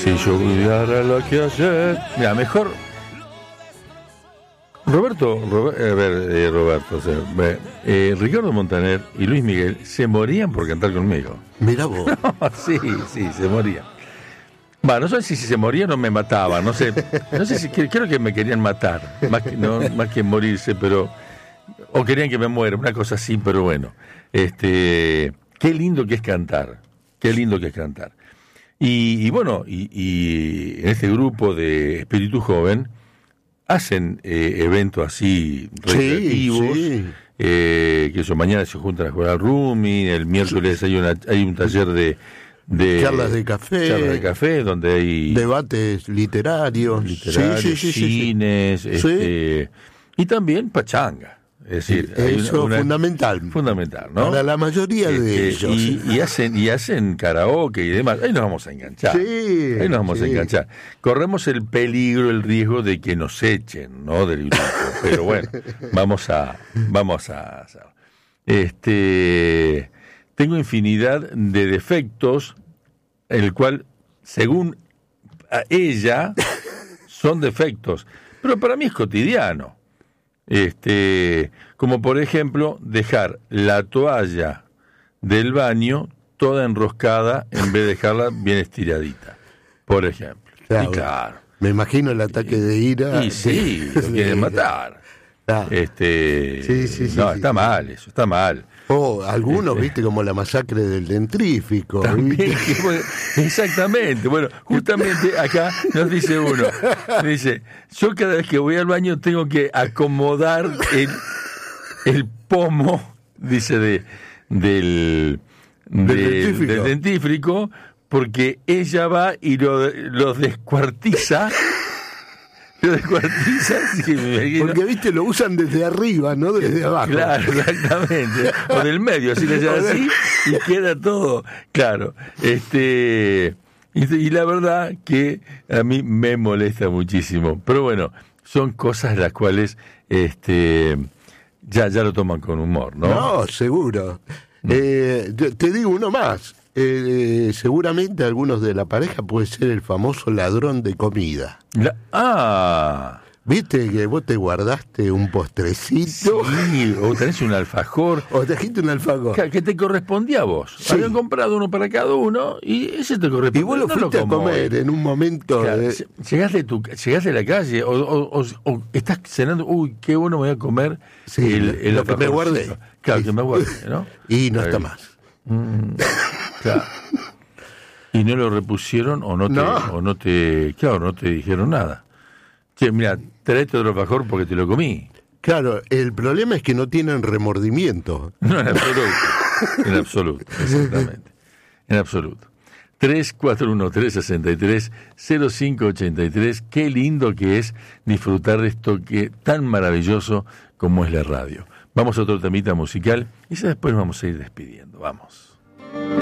Si yo cuidara lo que ayer. Mira, mejor. Roberto, o sea, Ricardo Montaner y Luis Miguel se morían por cantar conmigo. Mirá vos. Sí, se morían. No sé si se morían o me mataban, no sé si creo que me querían matar, más que morirse, pero o querían que me muera, una cosa así, pero bueno. Qué lindo que es cantar. Y bueno, y en este grupo de Espíritu Joven hacen eventos así recreativos, que eso, mañana se juntan a jugar al Rumi, el miércoles hay un taller de charlas de café, donde hay debates literarios, cines, y también pachanga. Es decir, eso es fundamental, ¿no? Para la mayoría de ellos. Y hacen karaoke y demás. Ahí nos vamos a enganchar. Ahí nos vamos a enganchar. Corremos el peligro, el riesgo de que nos echen, ¿no? Del grupo. Pero bueno, vamos a hacer. Tengo infinidad de defectos, el cual, según a ella, son defectos. Pero para mí es cotidiano. Como por ejemplo dejar la toalla del baño toda enroscada en vez de dejarla bien estiradita, por ejemplo. Claro. Me imagino el ataque de ira. Y sí, lo quieren matar. Está mal, eso está mal. Algunos, viste, como la masacre del dentrífico. También, exactamente. Bueno, justamente acá nos dice uno, dice, yo cada vez que voy al baño tengo que acomodar el pomo, dice, del dentífrico, porque ella va y lo descuartiza. Porque, viste, lo usan desde arriba, no desde abajo. Claro, exactamente. O del medio, así le llaman así, y queda todo. Claro. Y la verdad que a mí me molesta muchísimo. Pero bueno, son cosas las cuales ya lo toman con humor, ¿no? No, seguro. Te digo uno más. Seguramente algunos de la pareja puede ser el famoso ladrón de comida. Viste que vos te guardaste un postrecito. Sí, o tenés un alfajor. O trajiste un alfajor. Que te correspondía a vos. Sí. Habían comprado uno para cada uno y ese te correspondía. Y vos lo fuiste a comer en un momento. Claro, llegaste de la calle o estás cenando. Uy, qué bueno me voy a comer lo que me guardé. Claro, que me guardé, ¿no? Y no está más. Claro. Y no lo repusieron o no te dijeron nada. Che, mira, traete otro alfajor porque te lo comí. Claro, el problema es que no tienen remordimiento. No, en absoluto, exactamente. En absoluto. 341-363-0583. Qué lindo que es disfrutar de esto que tan maravilloso como es la radio. Vamos a otro temita musical y después nos vamos a ir despidiendo. Vamos.